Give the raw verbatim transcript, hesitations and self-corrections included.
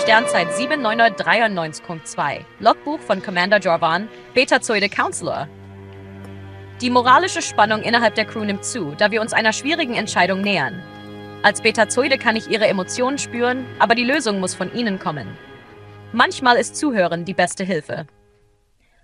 Sternzeit sieben neun drei neun Punkt zwei. Logbuch von Commander Jorvan, Betazoide Counselor. Die moralische Spannung innerhalb der Crew nimmt zu, da wir uns einer schwierigen Entscheidung nähern. Als Betazoide kann ich ihre Emotionen spüren, aber die Lösung muss von ihnen kommen. Manchmal ist Zuhören die beste Hilfe.